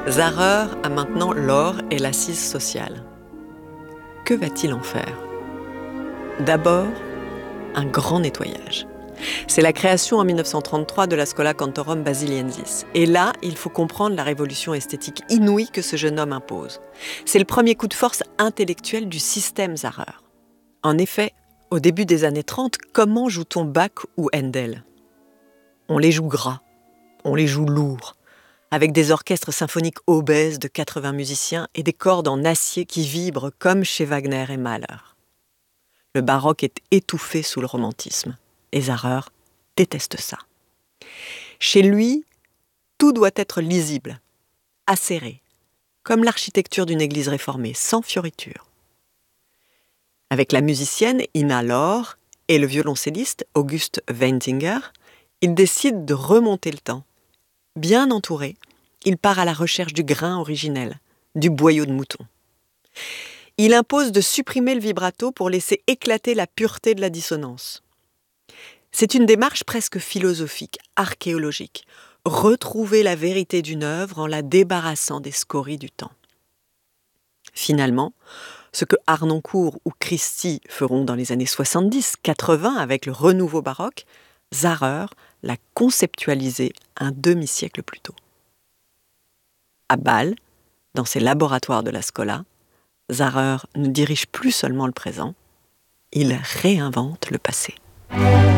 Zahrer a maintenant l'or et l'assise sociale. Que va-t-il en faire ? D'abord, un grand nettoyage. C'est la création en 1933 de la Schola Cantorum Basiliensis. Et là, il faut comprendre la révolution esthétique inouïe que ce jeune homme impose. C'est le premier coup de force intellectuel du système Zahrer. En effet, au début des années 30, comment joue-t-on Bach ou Handel ? On les joue gras, on les joue lourds, avec des orchestres symphoniques obèses de 80 musiciens et des cordes en acier qui vibrent comme chez Wagner et Mahler. Le baroque est étouffé sous le romantisme, et Zahrer déteste ça. Chez lui, tout doit être lisible, acéré, comme l'architecture d'une église réformée, sans fioritures. Avec la musicienne Ina Lohr et le violoncelliste August Weintinger, il décide de remonter le temps. Bien entouré, il part à la recherche du grain originel, du boyau de mouton. Il impose de supprimer le vibrato pour laisser éclater la pureté de la dissonance. C'est une démarche presque philosophique, archéologique. Retrouver la vérité d'une œuvre en la débarrassant des scories du temps. Finalement, ce que Harnoncourt ou Christie feront dans les années 70-80 avec le renouveau baroque, Zahrer l'a conceptualisé un demi-siècle plus tôt. À Bâle, dans ses laboratoires de la Schola, Zahrer ne dirige plus seulement le présent, il réinvente le passé.